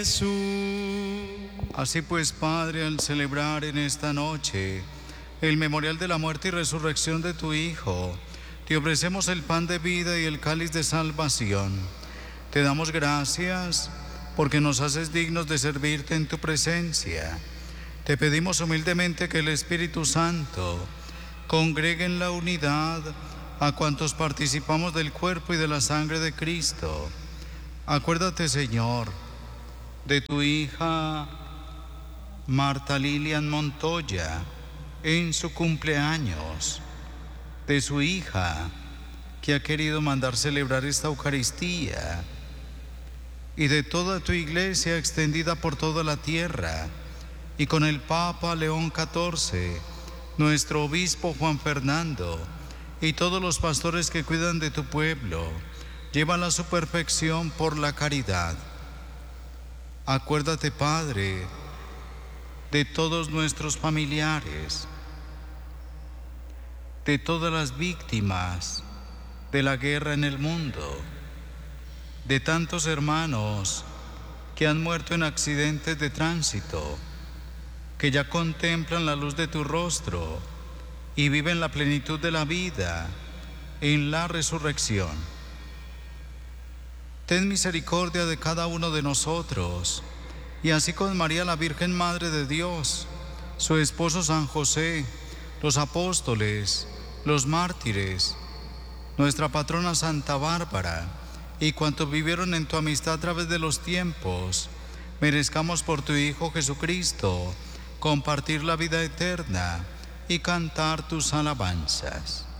Jesús. Así pues, Padre, al celebrar en esta noche el memorial de la muerte y resurrección de tu Hijo, te ofrecemos el pan de vida y el cáliz de salvación. Te damos gracias porque nos haces dignos de servirte en tu presencia. Te pedimos humildemente que el Espíritu Santo congregue en la unidad a cuantos participamos del cuerpo y de la sangre de Cristo. Acuérdate, Señor, de tu hija Marta Lilian Montoya en su cumpleaños, de su hija que ha querido mandar celebrar esta Eucaristía, y de toda tu iglesia extendida por toda la tierra, y con el Papa León XIV, nuestro obispo Juan Fernando, y todos los pastores que cuidan de tu pueblo. Llévala a su perfección por la caridad. Acuérdate, Padre, de todos nuestros familiares, de todas las víctimas de la guerra en el mundo, de tantos hermanos que han muerto en accidentes de tránsito, que ya contemplan la luz de tu rostro y viven la plenitud de la vida en la resurrección. Ten misericordia de cada uno de nosotros, y así con María la Virgen Madre de Dios, su esposo San José, los apóstoles, los mártires, nuestra patrona Santa Bárbara, y cuantos vivieron en tu amistad a través de los tiempos, merezcamos por tu Hijo Jesucristo compartir la vida eterna y cantar tus alabanzas.